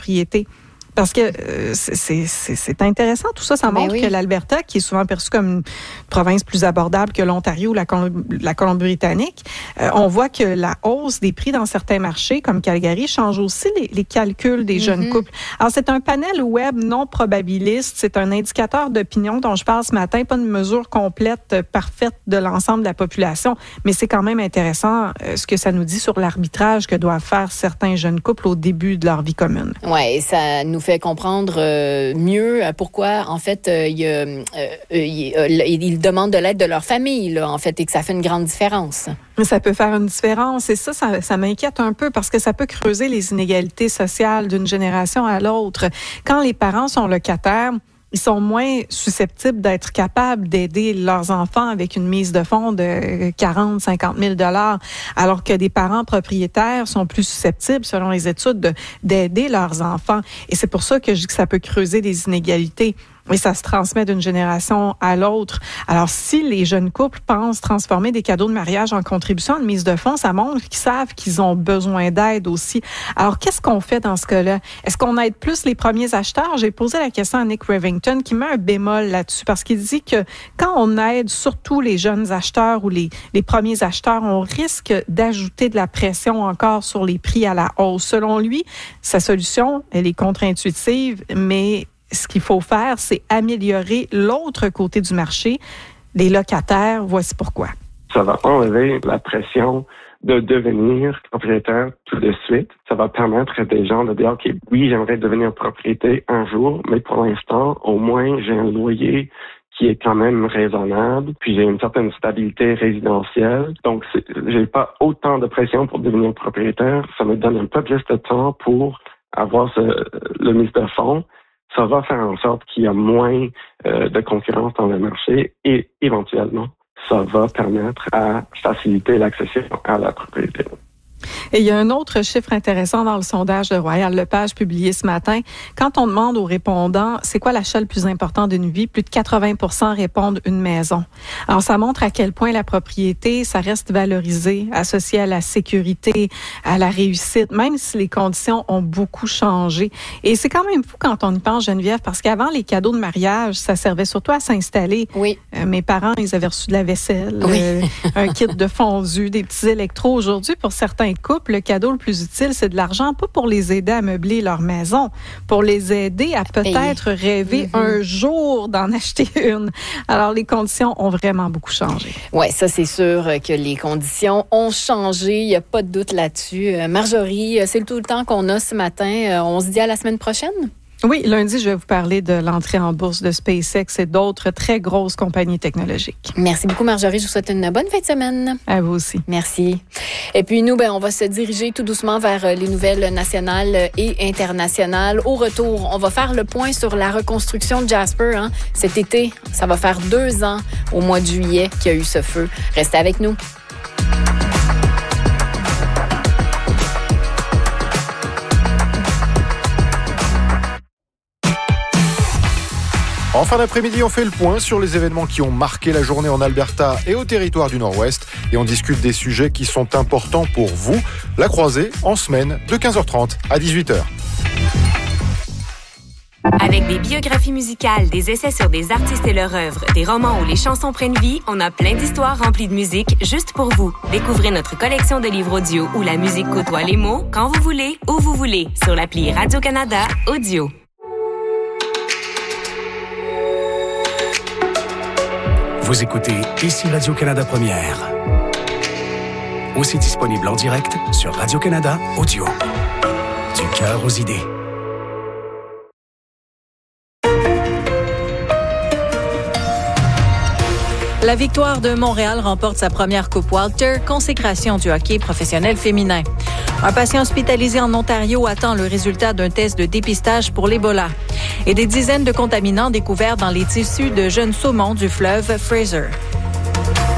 propriété. Parce que c'est intéressant, tout ça. Ça montre que l'Alberta, qui est souvent perçue comme une province plus abordable que l'Ontario ou la Colombie-Britannique, on voit que la hausse des prix dans certains marchés, comme Calgary, change aussi les calculs des jeunes couples. Alors, c'est un panel web non probabiliste. C'est un indicateur d'opinion dont je parle ce matin. Pas une mesure complète, parfaite de l'ensemble de la population, mais c'est quand même intéressant ce que ça nous dit sur l'arbitrage que doivent faire certains jeunes couples au début de leur vie commune. Oui, ça nous fait comprendre mieux pourquoi, en fait, ils demandent de l'aide de leur famille, là, en fait, et que ça fait une grande différence. Ça peut faire une différence et ça m'inquiète un peu parce que ça peut creuser les inégalités sociales d'une génération à l'autre. Quand les parents sont locataires, ils sont moins susceptibles d'être capables d'aider leurs enfants avec une mise de fonds de 40, 50 000 $, alors que des parents propriétaires sont plus susceptibles, selon les études, d'aider leurs enfants. Et c'est pour ça que je dis que ça peut creuser des inégalités. Et ça se transmet d'une génération à l'autre. Alors, si les jeunes couples pensent transformer des cadeaux de mariage en contribution, en mise de fonds, ça montre qu'ils savent qu'ils ont besoin d'aide aussi. Alors, qu'est-ce qu'on fait dans ce cas-là? Est-ce qu'on aide plus les premiers acheteurs? J'ai posé la question à Nick Rivington qui met un bémol là-dessus parce qu'il dit que quand on aide surtout les jeunes acheteurs ou les premiers acheteurs, on risque d'ajouter de la pression encore sur les prix à la hausse. Selon lui, sa solution, elle est contre-intuitive, mais ce qu'il faut faire, c'est améliorer l'autre côté du marché, les locataires. Voici pourquoi. Ça va enlever la pression de devenir propriétaire tout de suite. Ça va permettre à des gens de dire, OK, oui, j'aimerais devenir propriétaire un jour, mais pour l'instant, au moins, j'ai un loyer qui est quand même raisonnable, puis j'ai une certaine stabilité résidentielle. Donc, j'ai pas autant de pression pour devenir propriétaire. Ça me donne un peu plus de temps pour avoir le mise de fonds. Ça va faire en sorte qu'il y a moins de concurrence dans le marché et éventuellement, ça va permettre à faciliter l'accession à la propriété. Et il y a un autre chiffre intéressant dans le sondage de Royal Lepage publié ce matin. Quand on demande aux répondants c'est quoi l'achat le plus important d'une vie, plus de 80% répondent une maison. Alors, ça montre à quel point la propriété, ça reste valorisé, associé à la sécurité, à la réussite, même si les conditions ont beaucoup changé. Et c'est quand même fou quand on y pense, Geneviève, parce qu'avant, les cadeaux de mariage, ça servait surtout à s'installer. Oui. Mes parents, ils avaient reçu de la vaisselle, un kit de fondu, des petits électros. Aujourd'hui, pour certains couples, le cadeau le plus utile, c'est de l'argent, pas pour les aider à meubler leur maison, pour les aider à peut-être rêver un jour d'en acheter une. Alors, les conditions ont vraiment beaucoup changé. Oui, ça, c'est sûr que les conditions ont changé. Il n'y a pas de doute là-dessus. Marjorie, c'est tout le temps qu'on a ce matin. On se dit à la semaine prochaine? Oui, lundi, je vais vous parler de l'entrée en bourse de SpaceX et d'autres très grosses compagnies technologiques. Merci beaucoup, Marjorie. Je vous souhaite une bonne fin de semaine. À vous aussi. Merci. Et puis nous, on va se diriger tout doucement vers les nouvelles nationales et internationales. Au retour, on va faire le point sur la reconstruction de Jasper. Cet été, ça va faire 2 ans au mois de juillet qu'il y a eu ce feu. Restez avec nous. En fin d'après-midi, on fait le point sur les événements qui ont marqué la journée en Alberta et au territoire du Nord-Ouest. Et on discute des sujets qui sont importants pour vous. La croisée, en semaine, de 15h30 à 18h. Avec des biographies musicales, des essais sur des artistes et leur œuvre, des romans où les chansons prennent vie, on a plein d'histoires remplies de musique juste pour vous. Découvrez notre collection de livres audio où la musique côtoie les mots, quand vous voulez, où vous voulez, sur l'appli Radio-Canada Audio. Vous écoutez ici Radio-Canada Première. Aussi disponible en direct sur Radio-Canada Audio. Du cœur aux idées. La Victoire de Montréal remporte sa première Coupe Walter, consécration du hockey professionnel féminin. Un patient hospitalisé en Ontario attend le résultat d'un test de dépistage pour l'Ebola. Et des dizaines de contaminants découverts dans les tissus de jeunes saumons du fleuve Fraser.